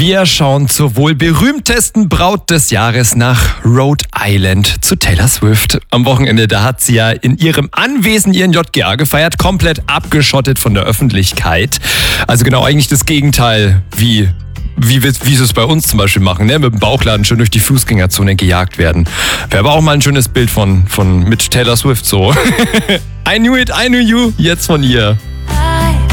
Wir schauen zur wohl berühmtesten Braut des Jahres nach Rhode Island zu Taylor Swift. Am Wochenende, da hat sie ja in ihrem Anwesen ihren JGA gefeiert, komplett abgeschottet von der Öffentlichkeit. Also genau eigentlich das Gegenteil, wie sie es bei uns zum Beispiel machen, ne? Mit dem Bauchladen schön durch die Fußgängerzone gejagt werden. Wäre aber auch mal ein schönes Bild mit Taylor Swift so. I knew it, I knew you, jetzt von ihr.